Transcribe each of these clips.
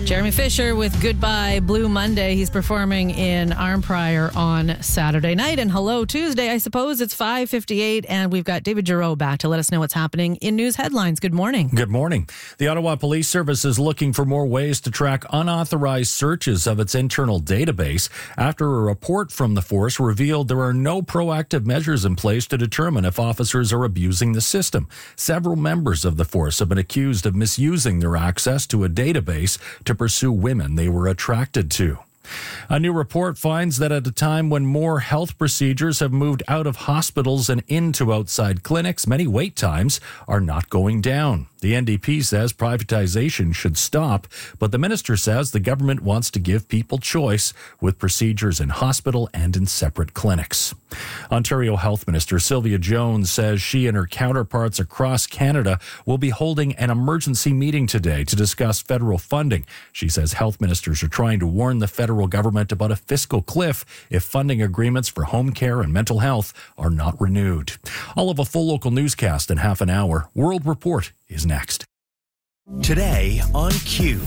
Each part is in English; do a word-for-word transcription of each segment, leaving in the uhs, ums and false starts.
Jeremy Fisher with Goodbye Blue Monday. He's performing in Arnprior on Saturday night. And hello Tuesday, I suppose. It's five fifty-eight, and we've got David Giroux back to let us know what's happening in news headlines. Good morning. Good morning. The Ottawa Police Service is looking for more ways to track unauthorized searches of its internal database after a report from the force revealed there are no proactive measures in place to determine if officers are abusing the system. Several members of the force have been accused of misusing their access to a database to pursue women they were attracted to. A new report finds that at a time when more health procedures have moved out of hospitals and into outside clinics, many wait times are not going down. The N D P says privatization should stop, but the minister says the government wants to give people choice with procedures in hospital and in separate clinics. Ontario Health Minister Sylvia Jones says she and her counterparts across Canada will be holding an emergency meeting today to discuss federal funding. She says health ministers are trying to warn the federal government about a fiscal cliff if funding agreements for home care and mental health are not renewed. I'll have a full local newscast in half an hour. World Report is next. Today on Q.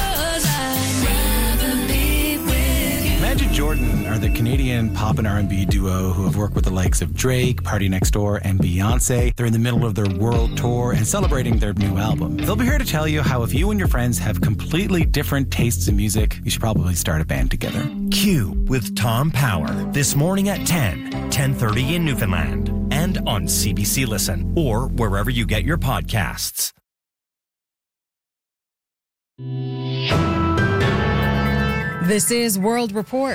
Magic Jordan are the Canadian pop and R and B duo who have worked with the likes of Drake, Party Next Door, and Beyonce. They're in the middle of their world tour and celebrating their new album. They'll be here to tell you how if you and your friends have completely different tastes in music, you should probably start a band together. Q with Tom Power. This morning at ten, ten thirty in Newfoundland. And on C B C Listen or wherever you get your podcasts. This is World Report.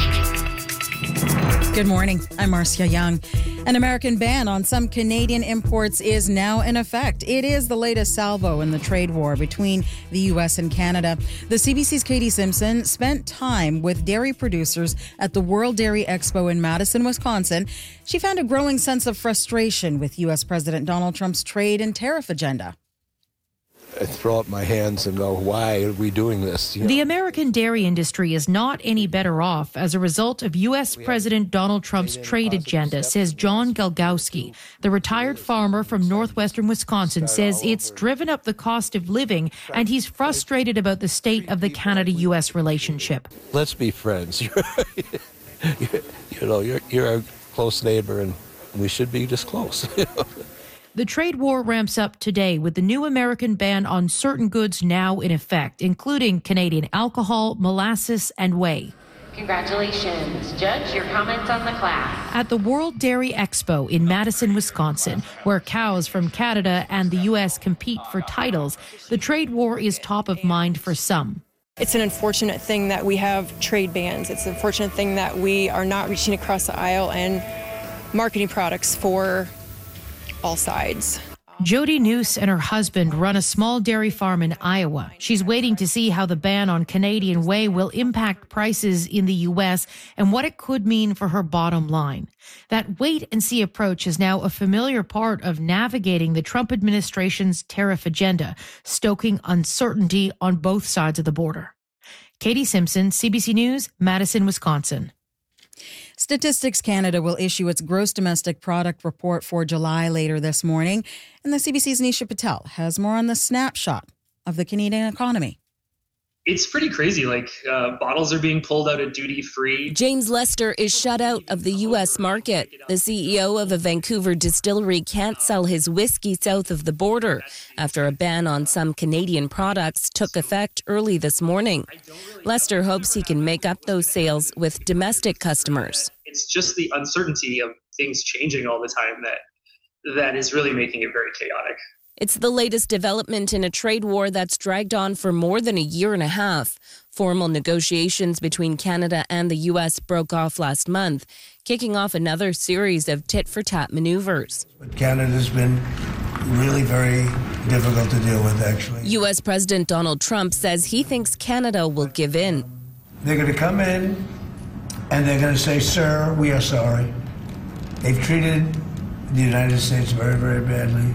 Good morning. I'm Marcia Young. An American ban on some Canadian imports is now in effect. It is the latest salvo in the trade war between the U S and Canada. The C B C's Katie Simpson spent time with dairy producers at the World Dairy Expo in Madison, Wisconsin. She found a growing sense of frustration with U S President Donald Trump's trade and tariff agenda. I throw up my hands and go, why are we doing this? You know? The American dairy industry is not any better off as a result of U S President Donald Trump's trade agenda, says John Galgowski. The retired farmer from northwestern Wisconsin says it's driven up the cost of living, and he's frustrated about the state of the Canada-U S relationship. Let's be friends. you know, you're, you're our close neighbor, and we should be just close. You know? The trade war ramps up today with the new American ban on certain goods now in effect, including Canadian alcohol, molasses, and whey. Congratulations. Judge, your comments on the class. At the World Dairy Expo in Madison, Wisconsin, where cows from Canada and the U S compete for titles, the trade war is top of mind for some. It's an unfortunate thing that we have trade bans. It's an unfortunate thing that we are not reaching across the aisle and marketing products for all sides. Jody Noose and her husband run a small dairy farm in Iowa. She's waiting to see how the ban on Canadian whey will impact prices in the U S and what it could mean for her bottom line. That wait-and-see approach is now a familiar part of navigating the Trump administration's tariff agenda, stoking uncertainty on both sides of the border. Katie Simpson, C B C News, Madison, Wisconsin. Statistics Canada will issue its gross domestic product report for July later this morning. And the C B C's Nisha Patel has more on the snapshot of the Canadian economy. It's pretty crazy. Like uh, bottles are being pulled out of duty free. James Lester is shut out of the U S market. The C E O of a Vancouver distillery can't sell his whiskey south of the border after a ban on some Canadian products took effect early this morning. Lester hopes he can make up those sales with domestic customers. It's just the uncertainty of things changing all the time that that is really making it very chaotic. It's the latest development in a trade war that's dragged on for more than a year and a half. Formal negotiations between Canada and the U S broke off last month, kicking off another series of tit-for-tat maneuvers. But Canada's been really very difficult to deal with, actually. U S President Donald Trump says he thinks Canada will give in. They're going to come in and they're going to say, sir, we are sorry. They've treated the United States very, very badly.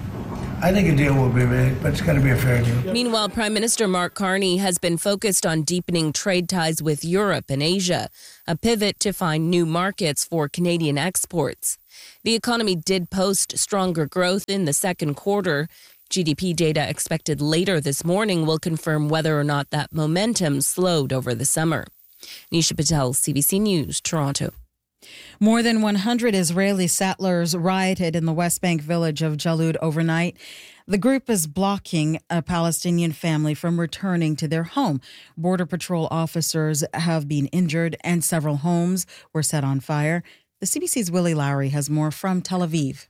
I think a deal will be made, but it's got to be a fair deal. Meanwhile, Prime Minister Mark Carney has been focused on deepening trade ties with Europe and Asia, a pivot to find new markets for Canadian exports. The economy did post stronger growth in the second quarter. G D P data expected later this morning will confirm whether or not that momentum slowed over the summer. Nisha Patel, C B C News, Toronto. More than one hundred Israeli settlers rioted in the West Bank village of Jalud overnight. The group is blocking a Palestinian family from returning to their home. Border Patrol officers have been injured and several homes were set on fire. The C B C's Willie Lowry has more from Tel Aviv.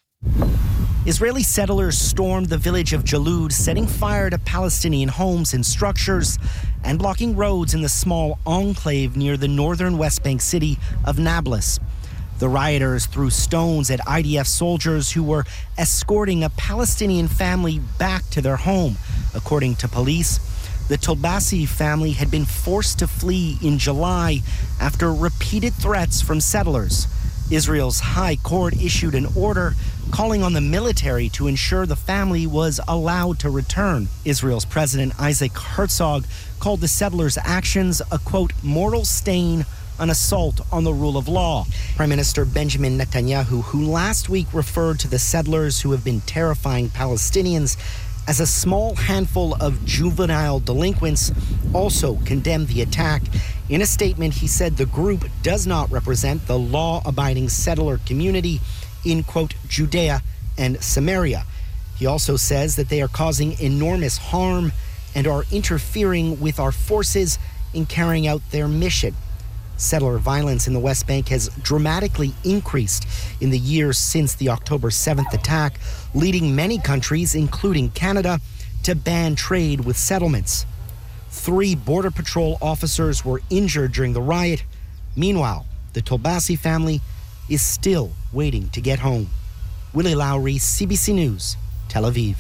Israeli settlers stormed the village of Jalud, setting fire to Palestinian homes and structures and blocking roads in the small enclave near the northern West Bank city of Nablus. The rioters threw stones at I D F soldiers who were escorting a Palestinian family back to their home. According to police, the Tolbassi family had been forced to flee in July after repeated threats from settlers. Israel's High Court issued an order calling on the military to ensure the family was allowed to return. Israel's President Isaac Herzog called the settlers' actions a, quote, mortal stain, an assault on the rule of law. Prime Minister Benjamin Netanyahu, who last week referred to the settlers who have been terrifying Palestinians as a small handful of juvenile delinquents, also condemned the attack. In a statement, he said the group does not represent the law-abiding settler community in, quote, Judea and Samaria. He also says that they are causing enormous harm and are interfering with our forces in carrying out their mission. Settler violence in the West Bank has dramatically increased in the years since the October seventh attack, leading many countries, including Canada, to ban trade with settlements. Three Border Patrol officers were injured during the riot. Meanwhile, the Tolbassi family is still waiting to get home. Willie Lowry, C B C News, Tel Aviv.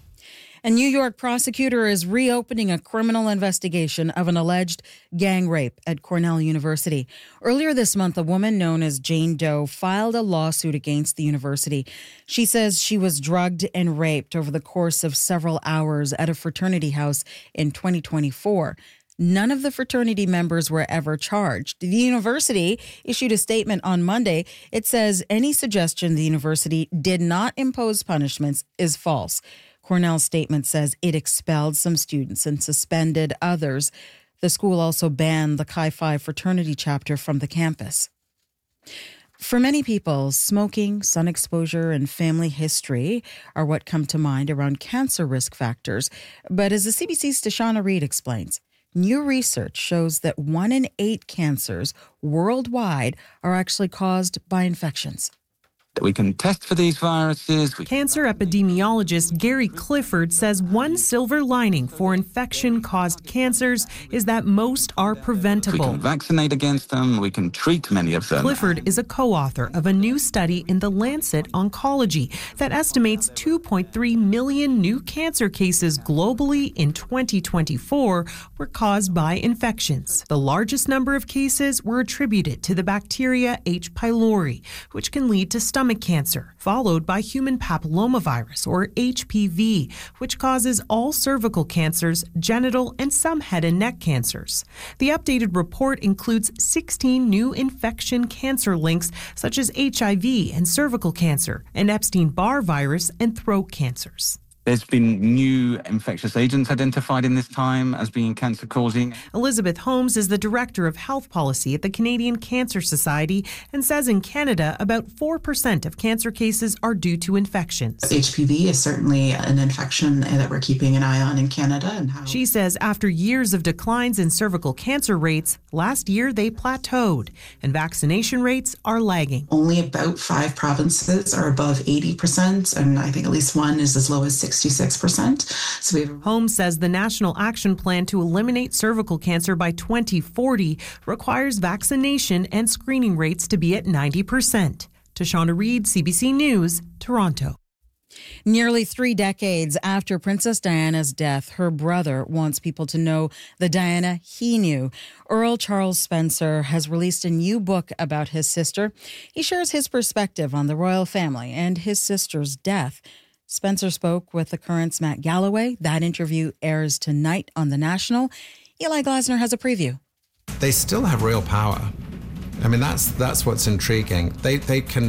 A New York prosecutor is reopening a criminal investigation of an alleged gang rape at Cornell University. Earlier this month, a woman known as Jane Doe filed a lawsuit against the university. She says she was drugged and raped over the course of several hours at a fraternity house in twenty twenty-four. None of the fraternity members were ever charged. The university issued a statement on Monday. It says any suggestion the university did not impose punishments is false. Cornell's statement says it expelled some students and suspended others. The school also banned the Chi Phi fraternity chapter from the campus. For many people, smoking, sun exposure, and family history are what come to mind around cancer risk factors. But as the C B C's Tashana Reid explains, new research shows that one in eight cancers worldwide are actually caused by infections. We can test for these viruses. Cancer epidemiologist Gary Clifford says one silver lining for infection-caused cancers is that most are preventable. We can vaccinate against them. We can treat many of them. Clifford is a co-author of a new study in The Lancet Oncology that estimates two point three million new cancer cases globally in twenty twenty-four were caused by infections. The largest number of cases were attributed to the bacteria H. pylori, which can lead to stomach cancer, followed by human papillomavirus, or H P V, which causes all cervical cancers, genital, and some head and neck cancers. The updated report includes sixteen new infection cancer links, such as H I V and cervical cancer, and Epstein-Barr virus and throat cancers. There's been new infectious agents identified in this time as being cancer-causing. Elizabeth Holmes is the Director of Health Policy at the Canadian Cancer Society and says in Canada about four percent of cancer cases are due to infections. H P V is certainly an infection that we're keeping an eye on in Canada. And how She says after years of declines in cervical cancer rates, last year they plateaued and vaccination rates are lagging. Only about five provinces are above eighty percent, and I think at least one is as low as sixty percent. So we have... Holmes says the National Action Plan to eliminate cervical cancer by twenty forty requires vaccination and screening rates to be at ninety percent. Tashana Reid, C B C News, Toronto. Nearly three decades after Princess Diana's death, her brother wants people to know the Diana he knew. Earl Charles Spencer has released a new book about his sister. He shares his perspective on the royal family and his sister's death. Spencer spoke with The Current's Matt Galloway. That interview airs tonight on The National. Eli Glasner has a preview. They still have real power. I mean, that's that's what's intriguing. They they can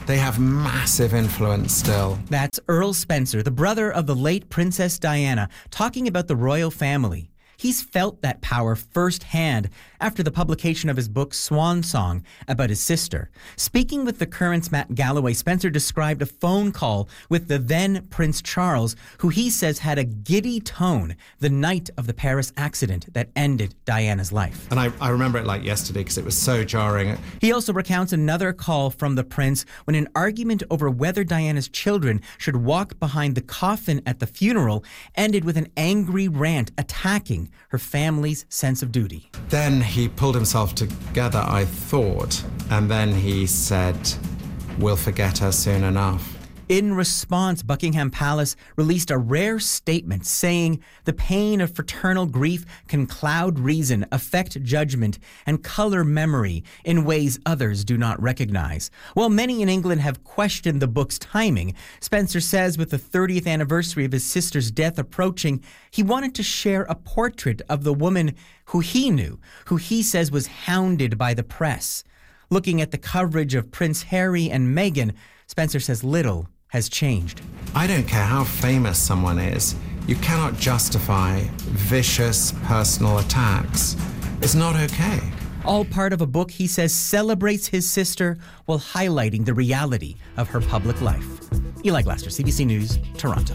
They have massive influence still. That's Earl Spencer, the brother of the late Princess Diana, talking about the royal family. He's felt that power firsthand after the publication of his book Swan Song about his sister. Speaking with The Current's Matt Galloway, Spencer described a phone call with the then Prince Charles, who he says had a giddy tone the night of the Paris accident that ended Diana's life. And I, I remember it like yesterday because it was so jarring. He also recounts another call from the prince when an argument over whether Diana's children should walk behind the coffin at the funeral ended with an angry rant attacking her family's sense of duty. Then he pulled himself together, I thought, and then he said, "We'll forget her soon enough." In response, Buckingham Palace released a rare statement saying the pain of fraternal grief can cloud reason, affect judgment, and color memory in ways others do not recognize. While many in England have questioned the book's timing, Spencer says with the thirtieth anniversary of his sister's death approaching, he wanted to share a portrait of the woman who he knew, who he says was hounded by the press. Looking at the coverage of Prince Harry and Meghan, Spencer says little has changed. I don't care how famous someone is. You cannot justify vicious personal attacks. It's not okay. All part of a book he says celebrates his sister while highlighting the reality of her public life. Eli Glaster, C B C News, Toronto.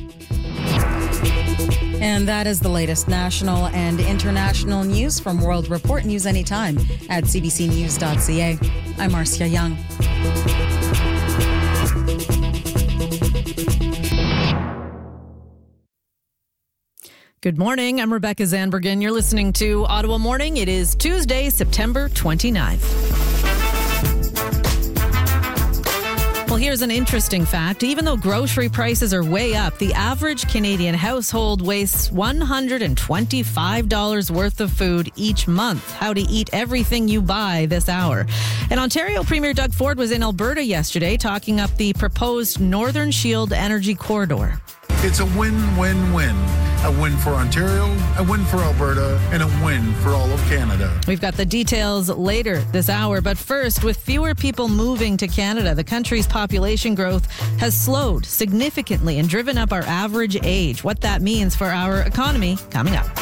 And that is the latest national and international news from World Report. News anytime at c b c news dot c a. I'm Marcia Young. Good morning. I'm Rebecca Zanbergen. You're listening to Ottawa Morning. It is Tuesday, September twenty-ninth. Well, here's an interesting fact. Even though grocery prices are way up, the average Canadian household wastes one hundred twenty-five dollars worth of food each month. How to eat everything you buy this hour. And Ontario Premier Doug Ford was in Alberta yesterday talking up the proposed Northern Shield Energy Corridor. It's a win-win-win. A win for Ontario, a win for Alberta, and a win for all of Canada. We've got the details later this hour, but first, with fewer people moving to Canada, the country's population growth has slowed significantly and driven up our average age. What that means for our economy, coming up.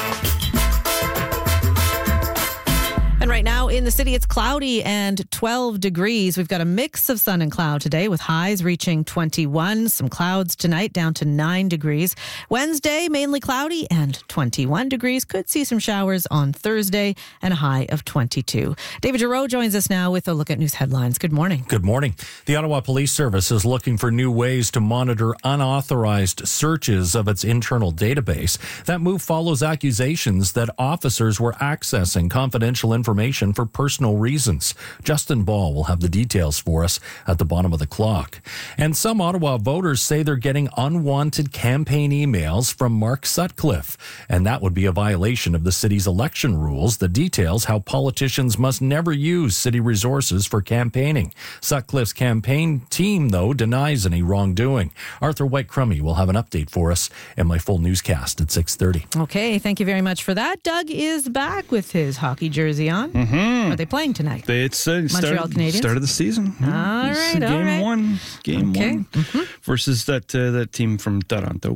And right now in the city, it's cloudy and twelve degrees. We've got a mix of sun and cloud today with highs reaching twenty-one. Some clouds tonight down to nine degrees. Wednesday, mainly cloudy and twenty-one degrees. Could see some showers on Thursday and a high of twenty-two. David Giroux joins us now with a look at news headlines. Good morning. Good morning. The Ottawa Police Service is looking for new ways to monitor unauthorized searches of its internal database. That move follows accusations that officers were accessing confidential information information for personal reasons. Justin Ball will have the details for us at the bottom of the clock. And some Ottawa voters say they're getting unwanted campaign emails from Mark Sutcliffe, and that would be a violation of the city's election rules that details how politicians must never use city resources for campaigning. Sutcliffe's campaign team, though, denies any wrongdoing. Arthur White-Crummey will have an update for us in my full newscast at six thirty. Okay, thank you very much for that. Doug is back with his hockey jersey on. Mm-hmm. Are they playing tonight? They, it's uh, Montreal started, Canadiens? Start of the season. All right, game all right. one. Game okay. one. Mm-hmm. Versus that uh, that team from Toronto.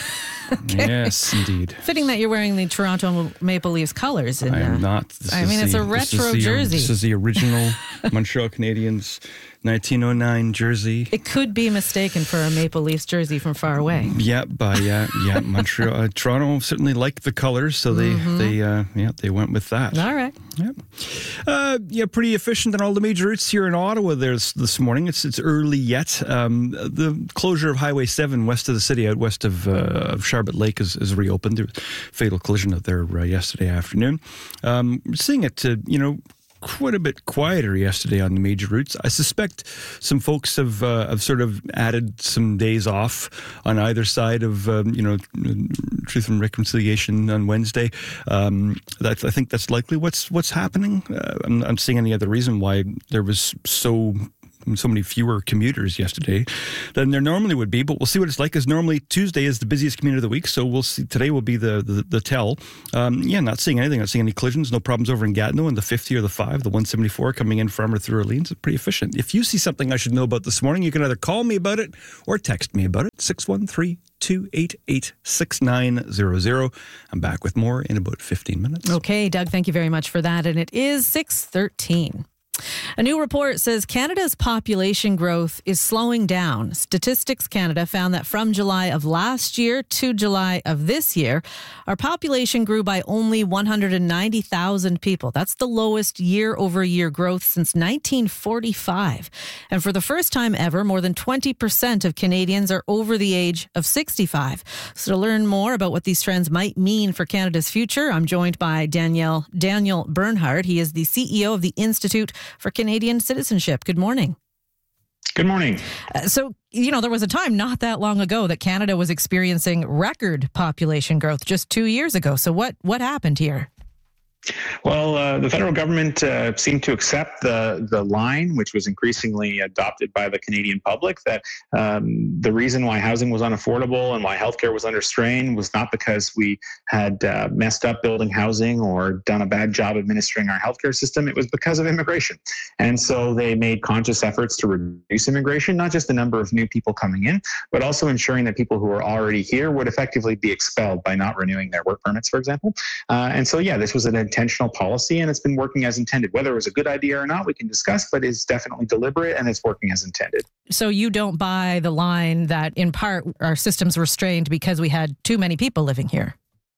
Okay. Yes, indeed. Fitting that you're wearing the Toronto Maple Leafs colors. In, I am uh, not. This I mean, the, it's a retro this the, jersey. This is the original Montreal Canadiens nineteen oh nine jersey. It could be mistaken for a Maple Leafs jersey from far away. Yeah, by yeah, yeah. Montreal, uh, Toronto certainly liked the colors, so they Mm-hmm. they uh, yeah they went with that. All right. Yeah, uh, yeah, pretty efficient on all the major routes here in Ottawa. There's this morning. It's it's early yet. Um, the closure of Highway seven west of the city, out west of uh, of Charlotte Lake, is, is reopened. There was a fatal collision out there uh, yesterday afternoon. Um, we're seeing it, uh, you know. quite a bit quieter yesterday on the major routes. I suspect some folks have uh, have sort of added some days off on either side of um, you know Truth and Reconciliation on Wednesday. Um, that I think that's likely what's what's happening. Uh, I'm, I'm seeing any other reason why there was so so many fewer commuters yesterday than there normally would be, but we'll see what it's like, because normally Tuesday is the busiest commute of the week, so we'll see. Today will be the, the, the tell. Um, yeah, not seeing anything, not seeing any collisions, no problems over in Gatineau, and the fifty or the five, the one seventy-four coming in from or through Orleans, it's pretty efficient. If you see something I should know about this morning, you can either call me about it or text me about it, six one three, two eight eight, six nine zero zero. I'm back with more in about fifteen minutes. Okay, Doug, thank you very much for that. And it is six thirteen. A new report says Canada's population growth is slowing down. Statistics Canada found that from July of last year to July of this year, our population grew by only one hundred ninety thousand people. That's the lowest year-over-year growth since nineteen forty-five. And for the first time ever, more than twenty percent of Canadians are over the age of sixty-five. So to learn more about what these trends might mean for Canada's future, I'm joined by Danielle Daniel Bernhard. He is the C E O of the Institute for Canadian Citizenship. Good morning. Good morning. Uh, so, you know, there was a time not that long ago that Canada was experiencing record population growth just two years ago. So what, what happened here? Well, uh, the federal government uh, seemed to accept the the line, which was increasingly adopted by the Canadian public, that um, the reason why housing was unaffordable and why healthcare was under strain was not because we had uh, messed up building housing or done a bad job administering our healthcare system. It was because of immigration. And so they made conscious efforts to reduce immigration, not just the number of new people coming in, but also ensuring that people who are already here would effectively be expelled by not renewing their work permits, for example. Uh, and so, yeah, this was an intentional policy, and it's been working as intended. Whether it was a good idea or not, we can discuss, but it's definitely deliberate and it's working as intended. So you don't buy the line that in part our systems were strained because we had too many people living here?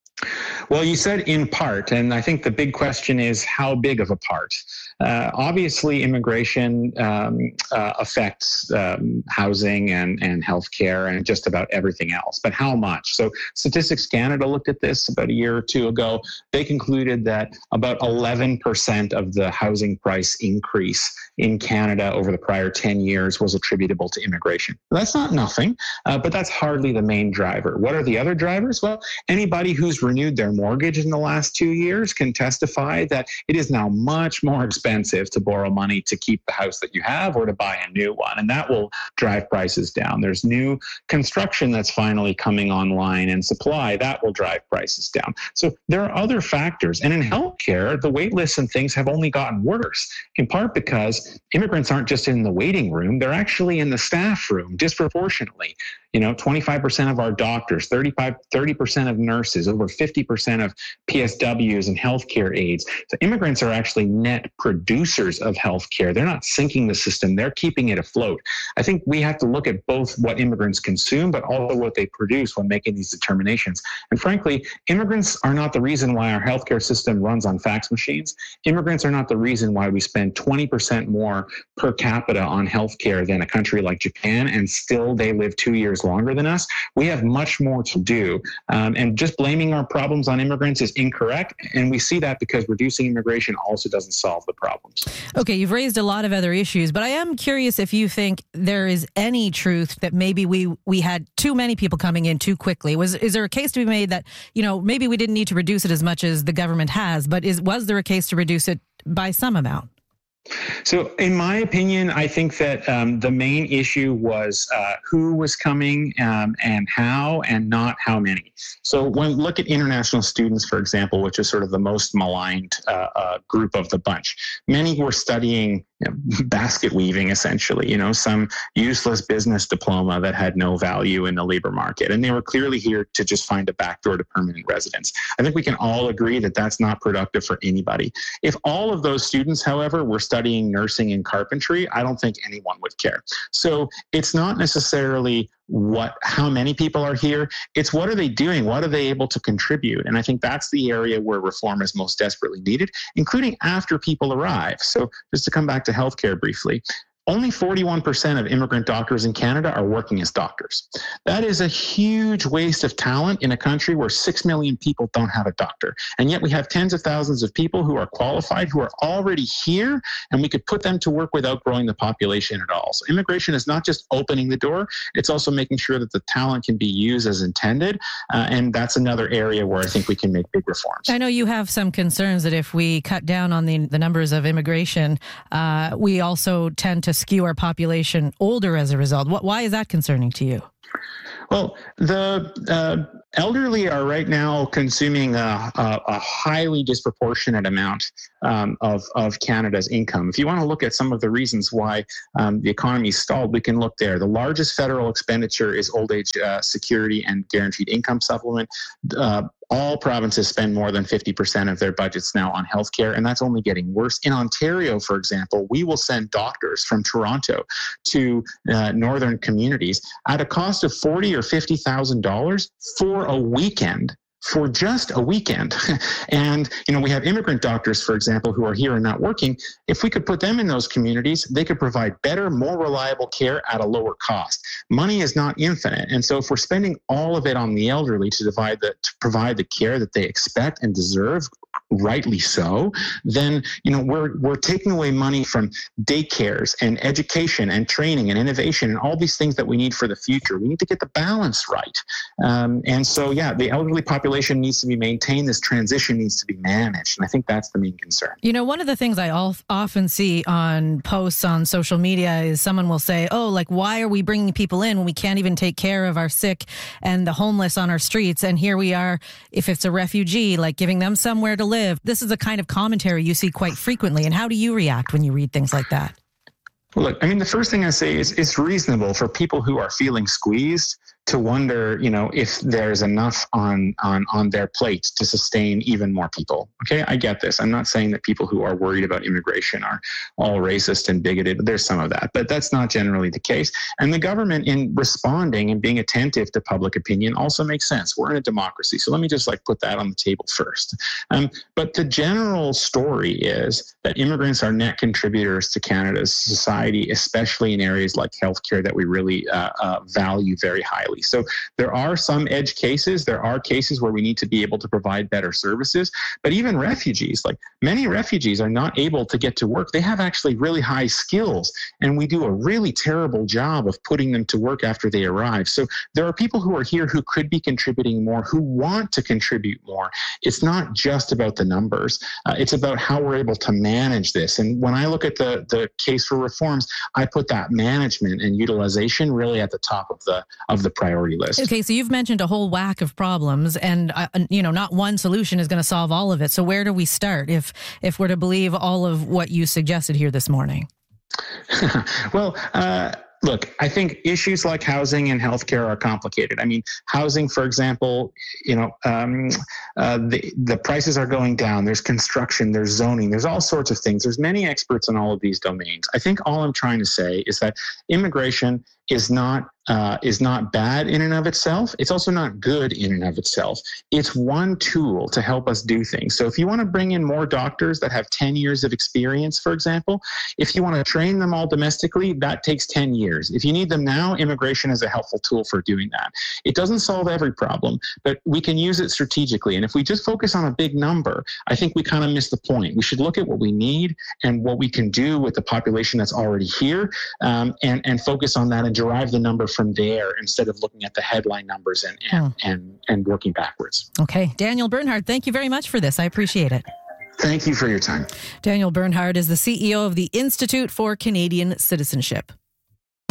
Well, you said in part, and I think the big question is how big of a part? Uh, obviously, immigration um, uh, affects um, housing and, and healthcare and just about everything else, but how much? So Statistics Canada looked at this about a year or two ago. They concluded that about eleven percent of the housing price increase in Canada over the prior ten years was attributable to immigration. That's not nothing, uh, but that's hardly the main driver. What are the other drivers? Well, anybody who's renewed their mortgage in the last two years can testify that it is now much more expensive to borrow money to keep the house that you have or to buy a new one, and that will drive prices down. There's new construction that's finally coming online and supply that will drive prices down. So there are other factors, and in healthcare, the wait lists and things have only gotten worse, in part because immigrants aren't just in the waiting room, they're actually in the staff room disproportionately. You know, twenty-five percent of our doctors, thirty-five, thirty percent of nurses, over fifty percent of P S Ws and healthcare aides. So immigrants are actually net producers of healthcare. They're not sinking the system, they're keeping it afloat. I think we have to look at both what immigrants consume, but also what they produce when making these determinations. And frankly, immigrants are not the reason why our healthcare system runs on fax machines. Immigrants are not the reason why we spend twenty percent more per capita on healthcare than a country like Japan, and still they live two years longer than us. We have much more to do. Um, and just blaming our problems on immigrants is incorrect. And we see that because reducing immigration also doesn't solve the problems. Okay, you've raised a lot of other issues, but I am curious if you think there is any truth that maybe we, we had too many people coming in too quickly. Was Is there a case to be made that, you know, maybe we didn't need to reduce it as much as the government has, but is was there a case to reduce it by some amount? So in my opinion, I think that um, the main issue was uh, who was coming um, and how, and not how many. So when look at international students, for example, which is sort of the most maligned uh, uh, group of the bunch. Many were studying you know, basket weaving, essentially, you know, some useless business diploma that had no value in the labor market. And they were clearly here to just find a backdoor to permanent residence. I think we can all agree that that's not productive for anybody. If all of those students, however, were studying nursing and carpentry, I don't think anyone would care. So it's not necessarily what, how many people are here. It's what are they doing? What are they able to contribute? And I think that's the area where reform is most desperately needed, including after people arrive. So just to come back to healthcare briefly, only forty-one percent of immigrant doctors in Canada are working as doctors. That is a huge waste of talent in a country where six million people don't have a doctor. And yet we have tens of thousands of people who are qualified, who are already here, and we could put them to work without growing the population at all. So immigration is not just opening the door, it's also making sure that the talent can be used as intended. Uh, and that's another area where I think we can make big reforms. I know you have some concerns that if we cut down on the, the numbers of immigration, uh, we also tend to to skew our population older as a result. What, why is that concerning to you? Well, the uh, elderly are right now consuming a, a, a highly disproportionate amount um, of, of Canada's income. If you want to look at some of the reasons why um, the economy stalled, we can look there. The largest federal expenditure is old age uh, security and guaranteed income supplement. Uh, All provinces spend more than fifty percent of their budgets now on healthcare, and that's only getting worse. In Ontario, for example, we will send doctors from Toronto to uh, northern communities at a cost of forty or fifty thousand dollars for a weekend. For just a weekend. And, you know, we have immigrant doctors, for example, who are here and not working. If we could put them in those communities, they could provide better, more reliable care at a lower cost. Money is not infinite. And so if we're spending all of it on the elderly to, divide the, to provide the care that they expect and deserve, rightly so, then, you know, we're we're taking away money from daycares and education and training and innovation and all these things that we need for the future. We need to get the balance right. Um, and so, yeah, the elderly population needs to be maintained. This transition needs to be managed. And I think that's the main concern. You know, one of the things I al- often see on posts on social media is someone will say, oh, like, why are we bringing people in when we can't even take care of our sick and the homeless on our streets? And here we are, if it's a refugee, like giving them somewhere to live. This is a kind of commentary you see quite frequently. And how do you react when you read things like that? Well, look, I mean, the first thing I say is it's reasonable for people who are feeling squeezed to wonder, you know, if there's enough on, on, on their plate to sustain even more people. Okay, I get this. I'm not saying that people who are worried about immigration are all racist and bigoted. There's some of that, but that's not generally the case. And the government, in responding and being attentive to public opinion, also makes sense. We're in a democracy. So let me just like put that on the table first. Um, but the general story is that immigrants are net contributors to Canada's society, especially in areas like healthcare that we really uh, uh, value very highly. So there are some edge cases. There are cases where we need to be able to provide better services. But even refugees, like many refugees are not able to get to work. They have actually really high skills, and we do a really terrible job of putting them to work after they arrive. So there are people who are here who could be contributing more, who want to contribute more. It's not just about the numbers. Uh, it's about how we're able to manage this. And when I look at the, the case for reforms, I put that management and utilization really at the top of the of the priority list. Okay, so you've mentioned a whole whack of problems, and uh, you know, not one solution is going to solve all of it. So where do we start if if we're to believe all of what you suggested here this morning? well, uh, Look, I think issues like housing and healthcare are complicated. I mean, housing, for example, you know, um, uh, the, the prices are going down. There's construction, there's zoning, there's all sorts of things. There's many experts in all of these domains. I think all I'm trying to say is that immigration is not uh, is not bad in and of itself. It's also not good in and of itself. It's one tool to help us do things. So if you want to bring in more doctors that have ten years of experience, for example, if you want to train them all domestically, that takes ten years. If you need them now, immigration is a helpful tool for doing that. It doesn't solve every problem, but we can use it strategically. And if we just focus on a big number, I think we kind of miss the point. We should look at what we need and what we can do with the population that's already here, um, and, and focus on that and derive the number from there instead of looking at the headline numbers and and, oh. and, and working backwards. Okay. Daniel Bernhard, thank you very much for this. I appreciate it. Thank you for your time. Daniel Bernhard is the C E O of the Institute for Canadian Citizenship.